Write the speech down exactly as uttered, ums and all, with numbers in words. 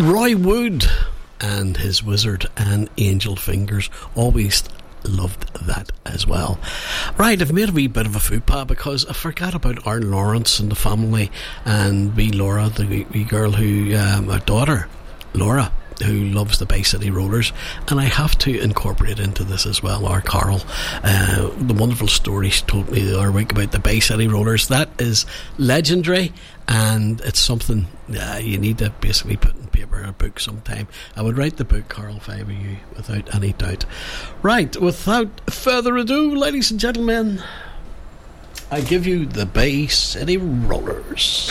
Roy Wood and his Wizard and Angel Fingers. Always loved that as well. Right, I've made a wee bit of a faux because I forgot about our Lawrence and the family, and wee Laura, the wee, wee girl who, um, our daughter, Laura, who loves the Bay City Rollers, and I have to incorporate into this as well our Carol, uh, the wonderful story she told me the other week about the Bay City Rollers. That is legendary, and it's something uh, you need to basically put in paper or a book sometime. I would write the book, Carol, if I were you, without any doubt. Right, without further ado, ladies and gentlemen, I give you the Bay City Rollers.